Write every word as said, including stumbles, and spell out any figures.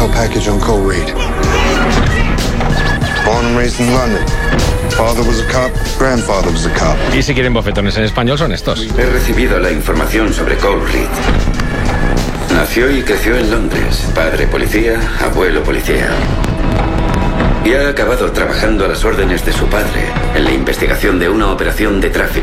intel package on Cole Reed. Born and raised in London. Father was a cop, grandfather was a cop. Y si quieren bofetones en español son estos. He recibido la información sobre Cole Reed. Nació y creció en Londres. Padre policía, abuelo policía. Y ha acabado trabajando a las órdenes de su padre en la investigación de una operación de tráfico.